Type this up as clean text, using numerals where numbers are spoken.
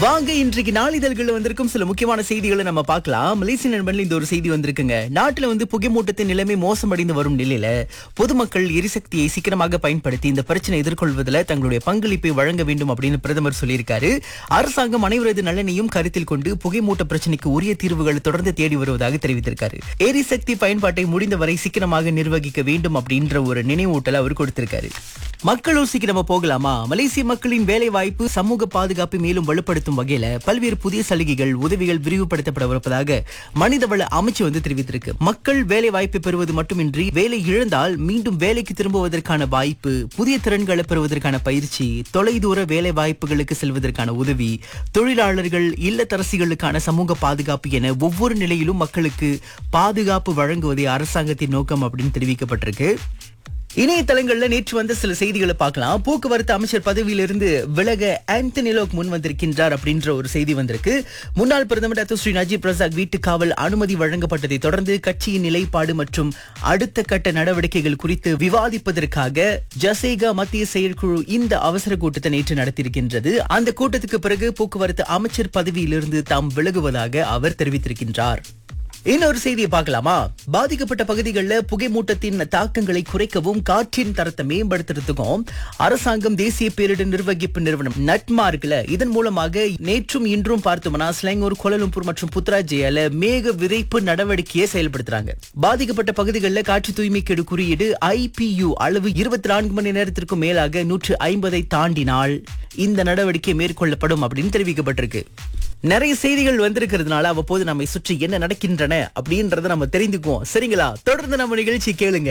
வாங்க இன்றைக்கு நாளிதழ்கள் வந்திருக்கும் சில முக்கியமான செய்திகளை நம்ம பார்க்கலாம். மலேசிய நண்பன்ல இந்த ஒரு செய்தி வந்திருக்குங்க. நாட்டுல புகைமூட்டத்தின் நிலைமை மோசமடைந்து வரும் நிலையில பொதுமக்கள் எரிசக்தியை சீக்கிரமாக பயன்படுத்தி இந்த பிரச்சனை எதிர்கொள்வதில் தங்களுடைய பங்களிப்பை வழங்க வேண்டும் அப்படின்னு பிரதமர் சொல்லியிருக்காரு. அரசாங்கம் அனைவரது நலனையும் கருத்தில் கொண்டு புகைமூட்ட பிரச்சனைக்கு உரிய தீர்வுகள் தொடர்ந்து தேடி வருவதாக தெரிவித்திருக்காரு. எரிசக்தி பயன்பாட்டை முடிந்தவரை சீக்கிரமாக நிர்வகிக்க வேண்டும் அப்படின்ற ஒரு நினைவூட்டல் அவர் கொடுத்திருக்காரு. மக்கள் ஊசிக்கு நம்ம போகலாமா? மலேசிய மக்களின் வேலை வாய்ப்பு சமூக பாதுகாப்பை மேலும் வலுப்படுத்தும் வகையில பல்வேறு புதிய சலுகைகள் உதவிகள் விரிவுபடுத்தப்படவிருப்பதாக மனிதவள அமைச்சு தெரிவித்திருக்கு. மக்கள் வேலை வாய்ப்பை பெறுவது மட்டுமின்றி வேலை இழந்தால் மீண்டும் வேலைக்கு திரும்புவதற்கான வாய்ப்பு, புதிய திறன்களை பெறுவதற்கான பயிற்சி, தொலைதூர வேலை வாய்ப்புகளுக்கு செல்வதற்கான உதவி, தொழிலாளர்கள் இல்லத்தரசிகளுக்கான சமூக பாதுகாப்பு என ஒவ்வொரு நிலையிலும் மக்களுக்கு பாதுகாப்பு வழங்குவதே அரசாங்கத்தின் நோக்கம் அப்படின்னு தெரிவிக்கப்பட்டிருக்கு. இணையதளங்கள்ல நேற்று வந்த சில செய்திகளை பார்க்கலாம். போக்குவரத்து அமைச்சர் பதவியிலிருந்து விலக ஆந்தனி லோக் முன் வந்திருக்கின்றார் அப்படின்ற ஒரு செய்தி வந்திருக்கு. முன்னாள் பிரதமர் டாக்டர் ஸ்ரீ நஜீப் ரசாக் வீட்டு காவல் அனுமதி வழங்கப்பட்டதை தொடர்ந்து கட்சியின் நிலைப்பாடு மற்றும் அடுத்த கட்ட நடவடிக்கைகள் குறித்து விவாதிப்பதற்காக ஜசேகா மத்திய செயற்குழு இந்த அவசர கூட்டத்தை நேற்று நடத்தியிருக்கின்றது. அந்த கூட்டத்துக்கு பிறகு போக்குவரத்து அமைச்சர் பதவியிலிருந்து தாம் விலகுவதாக அவர் தெரிவித்திருக்கின்றார். இன்னொரு செய்தியை பார்க்கலாமா? பாதிக்கப்பட்ட பகுதிகளில் புகைமூட்டத்தின் தாக்கங்களை குறைக்கவும் காற்றின் தரத்தை மேம்படுத்துறதுக்கும் அரசாங்கம் தேசிய பேரிடர் நிர்வகிப்பு நிறுவனம் நட்மார்க்ல இதன் மூலமாக நேற்றும் இன்றும் பார்த்தோம்னா ஸ்லாங்கூர், கோலாலம்பூர் மற்றும் புத்ராஜயால மேக விதைப்பு நடவடிக்கையை செயல்படுத்துறாங்க. பாதிக்கப்பட்ட பகுதிகளில் காற்று தூய்மைக்கேடு குறியீடு IPU அளவு 24 மணி நேரத்திற்கும் மேலாக 150 தாண்டினால் இந்த நடவடிக்கை மேற்கொள்ளப்படும் அப்படின்னு தெரிவிக்கப்பட்டிருக்கு. நிறைய செய்திகள் வந்திருக்கிறதுனால அவ்வப்போது நம்மை சுற்றி என்ன நடக்கின்றன அப்படின்றத நம்ம தெரிந்துக்குவோம். சரிங்களா? தொடர்ந்து நம்ம நிகழ்ச்சி கேளுங்க.